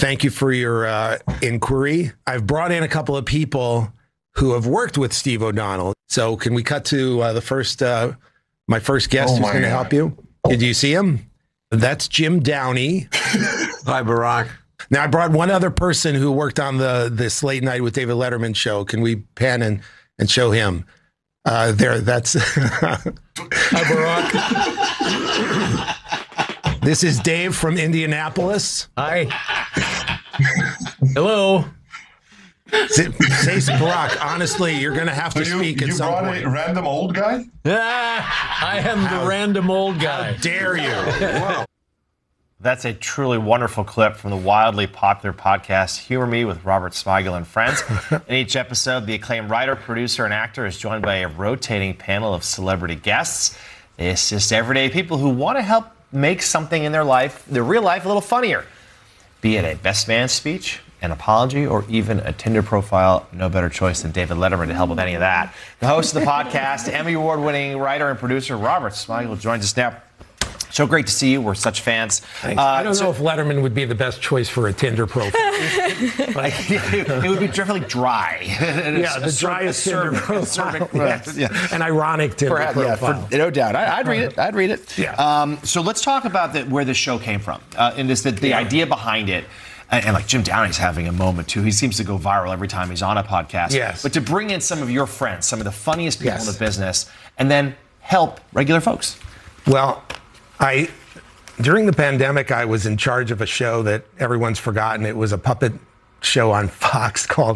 Thank you for your inquiry. I've brought in a couple of people who have worked with Steve O'Donnell. So can we cut to my first guest who's going to help you? Did you see him? That's Jim Downey. Hi, Barack. Now, I brought one other person who worked on this Late Night with David Letterman show. Can we pan and show him? That's... Hi, Barack. This is Dave from Indianapolis. Hi. Hello. Say, Barack, honestly, you're going to have to speak at some point. You brought a random old guy? I am the random old guy. How dare you? Wow. That's a truly wonderful clip from the wildly popular podcast Humor Me with Robert Smigel and friends. In each episode, the acclaimed writer, producer, and actor is joined by a rotating panel of celebrity guests. They assist everyday people who want to help make something in their life, their real life, a little funnier. Be it a best man speech, an apology, or even a Tinder profile, no better choice than David Letterman to help with any of that. The host of the podcast, Emmy Award-winning writer and producer Robert Smigel joins us now. So great to see you. We're such fans. I don't know if Letterman would be the best choice for a Tinder profile. It would be definitely dry. Yeah, the driest Tinder profile. Yes. Yeah. An ironic Tinder profile. No doubt. I'd read it. I'd read it. Yeah. So let's talk about where the show came from and the idea behind it. And like Jim Downey's having a moment too. He seems to go viral every time he's on a podcast. Yes. But to bring in some of your friends, some of the funniest people in the business, and then help regular folks. Well, during the pandemic, I was in charge of a show that everyone's forgotten. It was a puppet show on Fox called,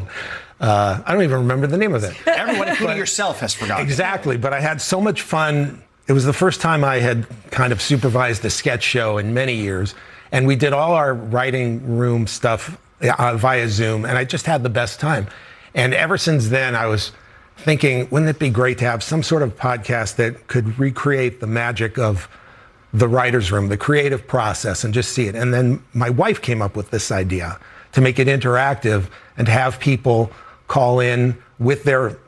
I don't even remember the name of it. Everyone, including yourself, has forgotten. Exactly, but I had so much fun. It was the first time I had kind of supervised a sketch show in many years. And we did all our writing room stuff via Zoom, and I just had the best time. And ever since then, I was thinking, wouldn't it be great to have some sort of podcast that could recreate the magic of the writer's room, the creative process, and just see it. And then my wife came up with this idea to make it interactive and to have people call in with their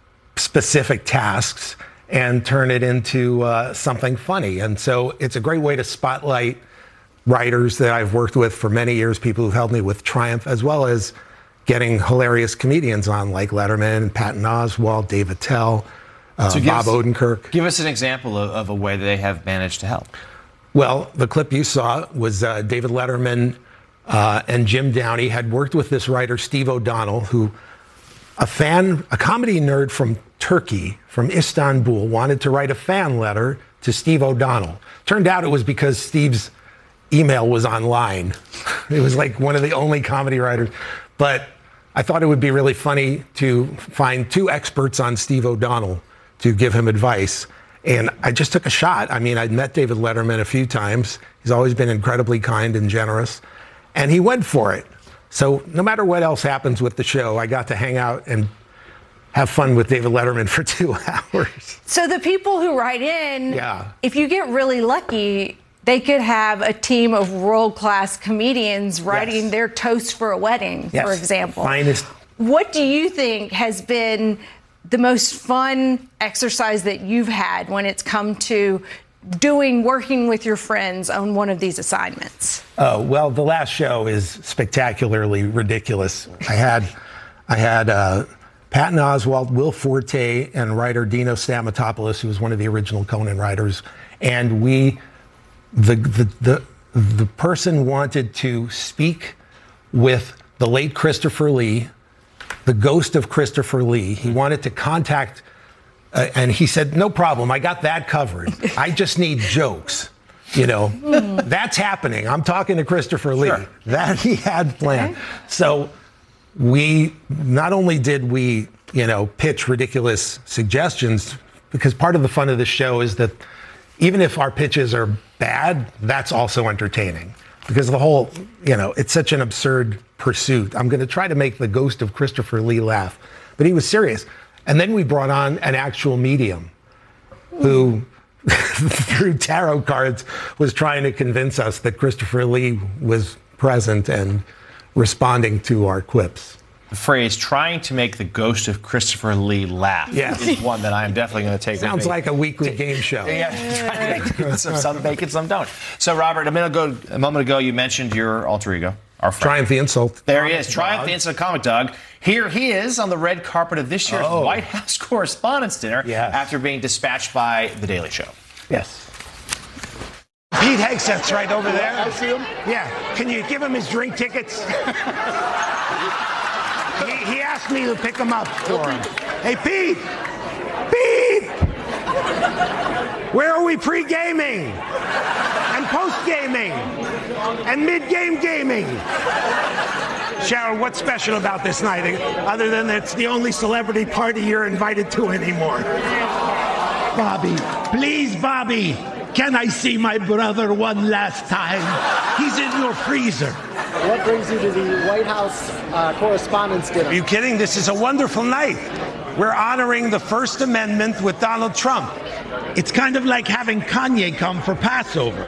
specific tasks and turn it into something funny. And so it's a great way to spotlight writers that I've worked with for many years, people who've helped me with Triumph, as well as getting hilarious comedians on like Letterman, Patton Oswalt, Dave Attell, Bob Odenkirk. Give us an example of a way that they have managed to help. Well, the clip you saw was David Letterman and Jim Downey had worked with this writer, Steve O'Donnell, who a comedy nerd from Turkey, from Istanbul, wanted to write a fan letter to Steve O'Donnell. Turned out it was because Steve's email was online. It was like one of the only comedy writers. But I thought it would be really funny to find two experts on Steve O'Donnell to give him advice. And I just took a shot. I mean, I'd met David Letterman a few times. He's always been incredibly kind and generous. And he went for it. So no matter what else happens with the show, I got to hang out and have fun with David Letterman for 2 hours. So the people who write in, if you get really lucky, they could have a team of world-class comedians writing their toast for a wedding, for example. Finest. What do you think has been the most fun exercise that you've had when it's come to working with your friends on one of these assignments? Oh, well, the last show is spectacularly ridiculous. I had Patton Oswalt, Will Forte, and writer Dino Stamatopoulos, who was one of the original Conan writers, and the person wanted to speak with the late Christopher Lee, the ghost of Christopher Lee. He wanted to contact, and he said, no problem, I got that covered. I just need jokes. You know, that's happening. I'm talking to Christopher Lee. Sure. That he had planned. Okay. So not only did we, pitch ridiculous suggestions, because part of the fun of the show is that even if our pitches are bad, that's also entertaining. Because the whole, it's such an absurd pursuit. I'm going to try to make the ghost of Christopher Lee laugh. But he was serious. And then we brought on an actual medium who, through tarot cards, was trying to convince us that Christopher Lee was present and responding to our quips. The phrase "trying to make the ghost of Christopher Lee laugh" is one that I am definitely going to take. Sounds like a weekly game show. Yeah, trying to make some make it, some don't. So, Robert, a moment ago, you mentioned your alter ego, our friend. Triumph the Insult. There he is, Triumph the Instant Comic Doug. Here he is on the red carpet of this year's White House Correspondents' Dinner after being dispatched by The Daily Show. Yes. Pete Hegseth's right over there. I see him. Yeah. Can you give him his drink tickets? he asked me to pick them up for him. Hey, Pete! Pete! Where are we pre-gaming? And post-gaming? And mid-game gaming? Cheryl, what's special about this night, other than it's the only celebrity party you're invited to anymore? Bobby, please, Bobby, can I see my brother one last time? He's in your freezer. What brings you to the White House Correspondents' Dinner? Are you kidding? This is a wonderful night. We're honoring the First Amendment with Donald Trump. It's kind of like having Kanye come for Passover.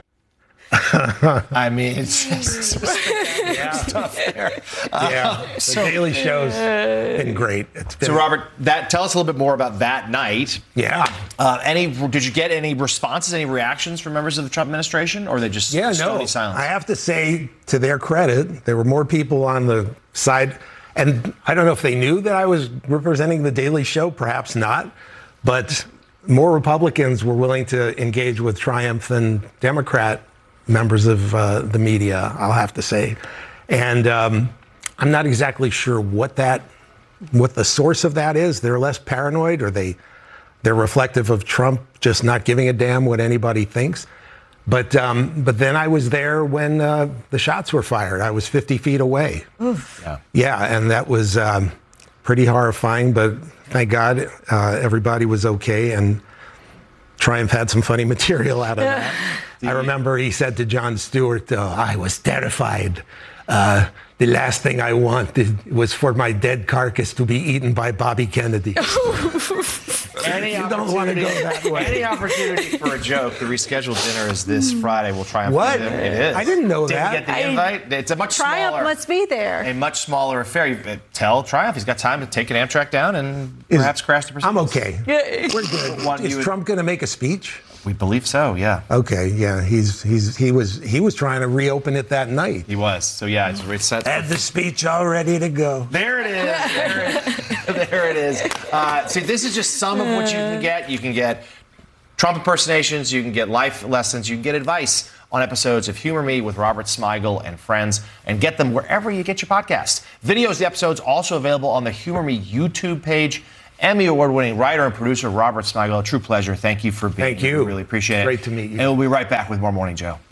I mean, it's just stuff there. The Daily Show's been great. It's been, So, Robert, tell us a little bit more about that night. yeah. Did you get any responses, any reactions from members of the Trump administration, or they just Yeah, stony no. silence? I have to say, to their credit, there were more people on the side. And I don't know if they knew that I was representing the Daily Show, perhaps not. But more Republicans were willing to engage with Triumph than Democrat members of the media, I'll have to say. And I'm not exactly sure what the source of that is. They're less paranoid, or they're reflective of Trump just not giving a damn what anybody thinks. But then I was there when the shots were fired. I was 50 feet away. Oof. Yeah, and that was pretty horrifying. But thank God everybody was okay, and Triumph had some funny material out of that. I remember he said to Jon Stewart, I was terrified. The last thing I wanted was for my dead carcass to be eaten by Bobby Kennedy. You don't want to go that way. Any opportunity for a joke, the rescheduled dinner is this Friday. We'll Triumph. What? It is. I didn't know Didn't that. get the invite. It's a much Triumph smaller. must be there. A much smaller affair. You tell Triumph he's got time to take an Amtrak down and perhaps crash the proceedings. I'm okay. We're good. One Is you would- Trump going to make a speech? We believe so. Yeah, Okay, yeah, he was trying to reopen it that night. he was. So yeah, it's set. Had the speech all ready to go. There it is. There it is. See, this is just some of what you can get. You can get Trump impersonations. You can get life lessons. You can get advice on episodes of Humor Me with Robert Smigel and friends, and get them wherever you get your podcasts. Videos of the episodes also available on the Humor Me YouTube page. Emmy Award-winning writer and producer Robert Smigel, a true pleasure. Thank you for being Thank here. you. We really appreciate it. Great to meet you. And we'll be right back with more Morning Joe.